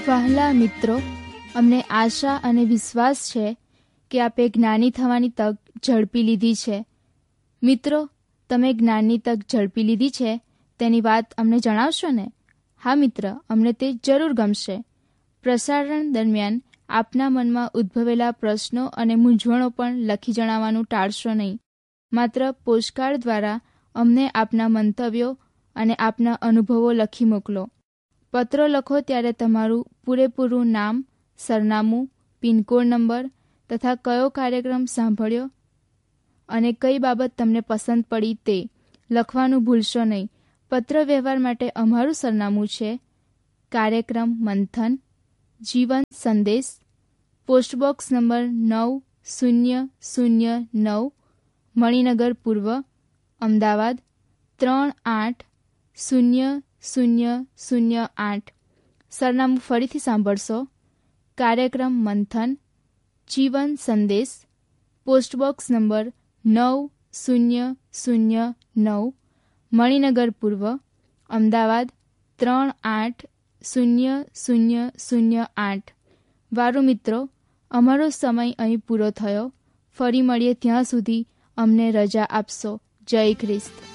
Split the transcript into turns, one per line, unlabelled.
વહાલા મિત્રો, અમને આશા અને વિશ્વાસ છે કે આપે જ્ઞાની થવાની તક ઝડપી લીધી છે. મિત્રો, તમે જ્ઞાનની તક ઝડપી લીધી છે તેની વાત અમને જણાવશો ને? હા મિત્ર, અમને તે જરૂર ગમશે. પ્રસારણ દરમિયાન આપના મનમાં ઉદ્ભવેલા પ્રશ્નો અને મૂંઝવણો પણ લખી જણાવવાનું ટાળશો નહીં. માત્ર પોસ્ટકાર્ડ દ્વારા અમને આપના મંતવ્યો અને આપના અનુભવો લખી મોકલો. પત્રો લખો ત્યારે તમારું પૂરેપૂરું નામ, સરનામું, પિનકોડ નંબર તથા કયો કાર્યક્રમ સાંભળ્યો અને કઈ બાબત તમને પસંદ પડી તે લખવાનું ભૂલશો નહીં. પત્ર વ્યવહાર માટે અમારું સરનામું છે કાર્યક્રમ મંથન, જીવન સંદેશ, પોસ્ટબોક્સ નંબર 9009, મણિનગર પૂર્વ, અમદાવાદ 380008. સરનામું ફરીથી સાંભળશો. કાર્યક્રમ મંથન, જીવન સંદેશ, પોસ્ટબોક્સ નંબર 9009, મણિનગર પૂર્વ, અમદાવાદ 380008. વારું મિત્રો, અમારો સમય અહીં પૂરો થયો. ફરી મળીએ ત્યાં સુધી અમને રજા આપશો. જય ખ્રિસ્ત.